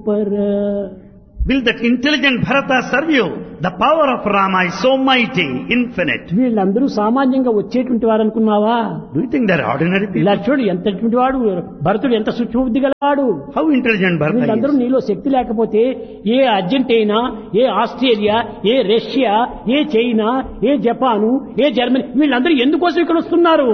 గొప్పరా. Will that intelligent Bharata serve you? The power of Rama is so mighty, infinite. వీళ్ళందరూ సామాన్యంగా వచ్చేటువంటి వారు అనుకున్నావా? Do you think they're ordinary people? లక్ష్మణుడు ఎంతటి వాడు, భరతుడు ఎంత సూక్ష్మబుద్ధి గలవాడు. How intelligent Bharata వీళ్ళందరూ is? నీలో శక్తి లేకపోతే ఏ అర్జెంటీనా, ఏ ఆస్ట్రేలియా, ఏ రష్యా, ఏ చైనా, ఏ జపాను, ఏ జర్మనీ వీళ్ళందరూ ఎందుకోసం ఇక్కడ వస్తున్నారు?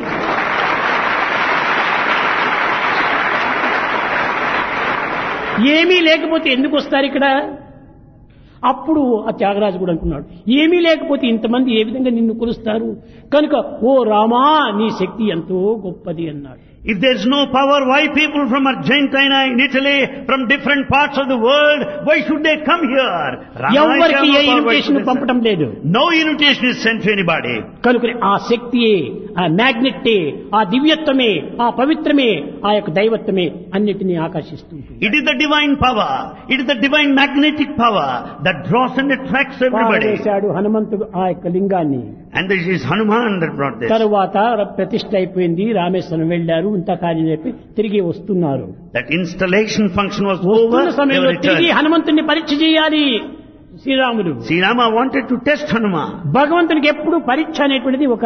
ఏమీ లేకపోతే ఎందుకు వస్తారు ఇక్కడ? అప్పుడు ఆ త్యాగరాజు కూడా అనుకున్నాడు, ఏమీ లేకపోతే ఇంతమంది ఏ విధంగా నిన్ను కొలుస్తారు? కనుక ఓ రామా నీ శక్తి ఎంతో గొప్పది అన్నాడు. If there's no power, why people from Argentina, in Italy, from different parts of the world, why should they come here? ఎవరికి ఏ Rama is ఇన్విటేషన్ పంపటం లేదు. No invitation is sent to anybody. కనుక ఆ శక్తియే, ఆ మ్యాగ్నెట్టే, ఆ దివ్యత్వమే, ఆ పవిత్రమే, ఆ యొక్క దైవత్వమే అన్నిటినీ ఆకర్షిస్తుంది. It is the divine power. It is the divine magnetic power that draws and attracts everybody. పారవేశాడు హనుమంతుడు ఆ యొక్క లింగాన్ని. And this is Hanuman that brought this. తరువాత ప్రతిష్ఠ అయిపోయింది, రామేశ్వరం వెళ్లారు, ఇంత కార్యం చెప్పి తిరిగి వస్తున్నారు. That installation function was వస్తున్న over. They సమయంలో were తిరిగి returned. హనుమంతుడిని పరీక్ష చేయాలి శ్రీరాముడు. Sri Rama wanted to test Hanuman. భగవంతునికి ఎప్పుడు పరీక్ష అనేటువంటిది ఒక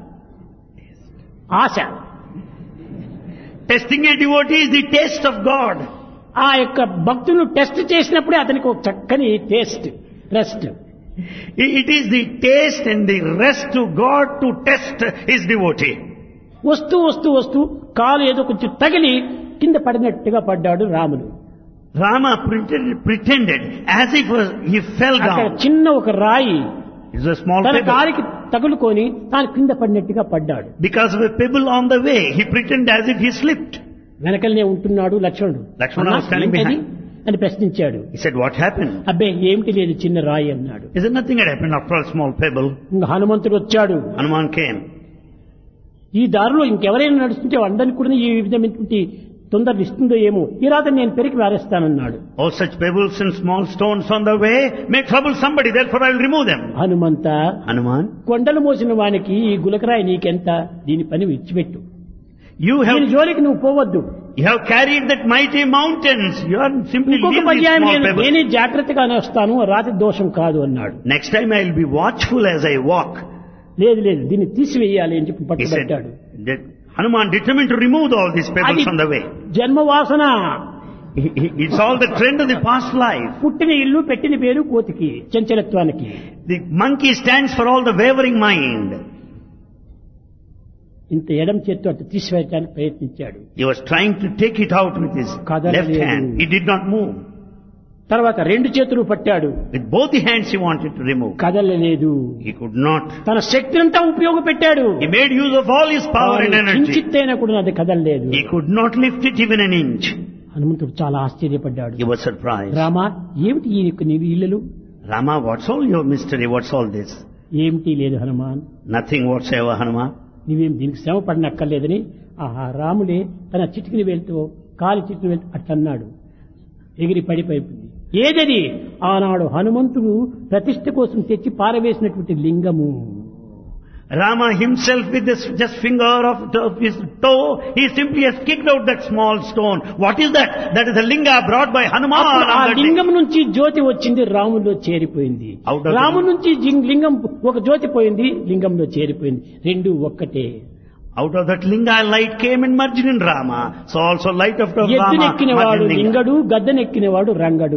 ఆశ. Testing a devotee is the test of God. ఆ యొక్క భక్తులను టెస్ట్ చేసినప్పుడే అతనికి ఒక చక్కని rest. It is the taste and the rest to God to test his devotee. వస్తూ వస్తూ వస్తూ కాలు ఏదో కొంచెం తగిలి కింద పడినట్టుగా పడ్డాడు రాముడు. Rama pretended as if he fell అక్కడ down. చిన్న ఒక రాయి It's a small తన pebble. కాలికి తగులుకొని తాను కింద పడినట్టుగా పడ్డాడు. Because of a pebble on the way, he pretended as if he slipped. వెనకలనే ఉంటున్నాడు లక్ష్మణుడు. లక్ష్మణ was standing "ఏంటది?" behind. అని ప్రశ్నించాడు. He said, what happened? అబ్బే ఏమిటి లేదు, చిన్న రాయి అన్నాడు. Is there nothing had happened after a small pebble? ఇంకా హనుమంతుడు వచ్చాడు. Hanuman came. ఈ దారిలో ఇంకెవరైనా నడుస్తుంటే అందరికి కూడా ఈ విధమైనటువంటి తొందర ఇస్తుందో ఏమో, ఈ రాత్రి నేను పెరికి వారేస్తానన్నాడు. All such pebbles and small stones on the way may trouble somebody, therefore I will remove them. Hanumantha, Hanuman, కొండలు మోసిన వానికి ఈ గులకరాయి నీకెంత, దీని పని విడిచిపెట్టు, you దీని జోలికి నువ్వు పోవద్దు. have carried that mighty mountains. You are simply ఇంకొక leaving these పర్యాయం small నేను pebbles. నేనే జాగ్రత్తగానే వస్తాను, రాత్రి దోషం కాదు అన్నాడు. Next time I will be watchful as I walk. లేదు లేదు దీన్ని తీసివేయాలి అని చెప్పి He said, పట్టుబట్టాడు. that Hanuman determined to remove all these అది pebbles on the way. జన్మవాసన. It's all the trend of the past life. పుట్టిన ఇల్లు పెట్టిన పేరు కోతికి, చంచలత్వానికి. The monkey stands for all the wavering mind. ఇంత ఎడం చేత్తో అటు తీసివేయడానికి ప్రయత్నించాడు. He was trying to take it out with his కదలలేదు. left hand. He did not move. తర్వాత రెండు చేతులు పట్టాడు, With both the hands he wanted to remove. కదలలేదు. He could not. తన శక్తినంతా ఉపయోగపెట్టాడు. He made use of all his power and energy. కించిత్తైనా కూడా అది కదలలేదు. He could not lift it even an inch. హనుమంతుడు చాలా ఆశ్చర్యపడ్డాడు. He was surprised. రామా ఏమిటి ఈ యొక్క నీ ఇల్లులు? Rama, what's all your mystery? What's all this? ఏమిటి లేదు హనుమాన్, Nothing whatsoever, Hanuman. నువ్వేం దీనికి శ్రమ పడినక్కర్లేదని ఆ రాములే తన చిటికిని వెళ్తూ కాలి చిటికిని వెళ్తూ అట్టన్నాడు. ఎగిరి పడిపోయింది. ఏదది? ఆనాడు హనుమంతుడు ప్రతిష్ఠ కోసం తెచ్చి పారవేసినటువంటి లింగము. Rama himself with this just finger of his toe, he simply has kicked out that small stone. What is that? That is the linga brought by Hanuman. అప్పుడు ఆ on that day. లింగం నుంచి జ్యోతి వచ్చింది, రాములో చేరిపోయింది. Out of the- రాము నుంచి లింగం ఒక జ్యోతి పోయింది, లింగంలో చేరిపోయింది. రెండు ఒక్కటే. Out of that linga light came and merged in Rama. So also light of Rama ఎద్దునెక్కినవాడు merged in linga. Lingadu, గద్దెనెక్కినవాడు Rangadu.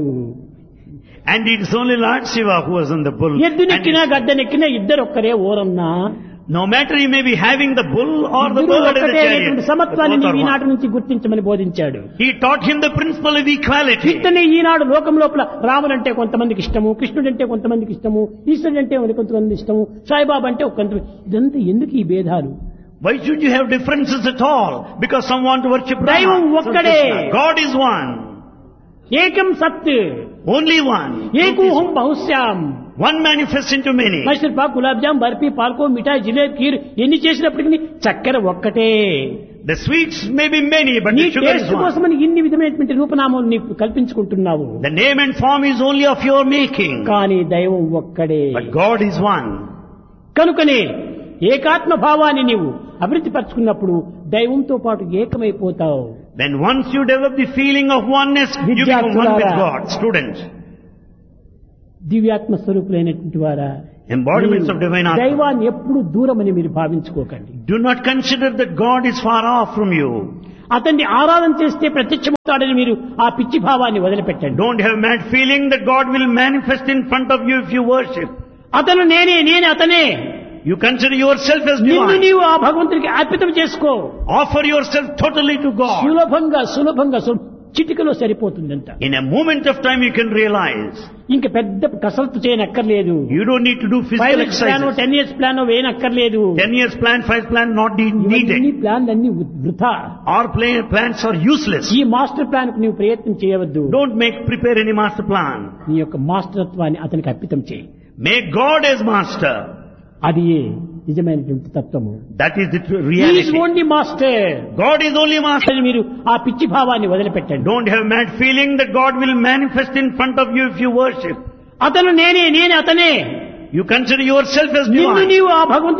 And it is only Lord Shiva who was on the bull. ఎద్దునెక్కినా గద్దెనెక్కినా ఇద్దరు ఒక్కరే ఓరన్నా. No matter he may be having the bull or the ఇద్దరూ bird in the ఒక్కటే అనేటువంటి chariot. సమత్వాన్ని Both are ఈనాటి one. నుంచి గుర్తించమని బోధించాడు. He taught him the principle of equality. ఇతనే ఈనాడు లోకం లోపల రాముడంటే కొంతమందికి ఇష్టము, కృష్ణుడంటే కొంతమందికి ఇష్టము, ఈశ్వరుడు అంటే కొంతమంది ఇష్టము, సాయిబాబా అంటే కొంతమంది. ఇదంతా ఎందుకు ఈ భేదాలు? Why should you have differences at all? Because some want to worship దైవం Rama. ఒక్కడే. God is one. ఏకం సత్, Only one. ఏకూహం బహుశ్యాం. One manifests into many. Mysore Pak, gulab jam, barfi, పాల్కో, మిఠాయి, జిలేబీ, ఖీర్ ఎన్ని చేసినప్పటికీ చక్కెర ఒక్కటే. The sweets may be many, but నీ the sugar is taste one. కోసమని ఇన్ని విధమైనటువంటి రూపనామాలు నీకు కల్పించుకుంటున్నావు. The name and form is only of your making. కానీ దైవం ఒక్కడే. But God is one. కనుకనే ఏకాత్మ భావాన్ని నీవు అభివృద్ధి పరుచుకున్నప్పుడు దైవంతో పాటు ఏకమైపోతావు. When once you develop the feeling of oneness, you become one with God. Students, దివ్యాత్మ స్వరూపులైనటువంటి వారా, embodiments of divine Atma. దైవాన్ని ఎప్పుడు దూరమని మీరు భావించుకోకండి. Do not consider that God is far off from you. అతన్ని ఆరాధన చేస్తే ప్రత్యక్షమవుతాడని మీరు ఆ పిచ్చి భావాన్ని వదిలిపెట్టండి. Don't have mad feeling that God will manifest in front of you if you worship. అతను నేనే, నేను అతనే. You consider yourself as నిన్ను divine. నీవు ఆ భగవంతునికి అర్పితం చేసుకో. Offer yourself totally to God. సులభంగా చిటికలో సరిపోతుందంట. In a moment of time you can realize. ఇంక పెద్ద కసరత్తు చేయనక్కర్లేదు. You don't need to do 5 physical years plan, exercises. 10 years plan వేయనక్కర్లేదు. 10 years plan, 5 plan not ఇవన్నీ needed. ప్లాన్లన్నీ వృథా. Our plans are useless. ఈ master plan కు నీవు ప్రయత్నం చేయవద్దు. Don't prepare any master plan. నీ యొక్క మాస్టర్త్వాన్ని అతనికి అర్పితం చేయి. Make God as master. అది నిజమైనటువంటి తత్వము. That is the true He is reality. only master. God is only master. మీరు ఆ పిచ్చి భావాన్ని వదిలిపెట్టండి. Don't have mad feeling that God will manifest in front of you if you worship. అతను నేనే, నేను అతనే. You consider yourself as నిన్ను divine. నీవు ఆ భగవంతుని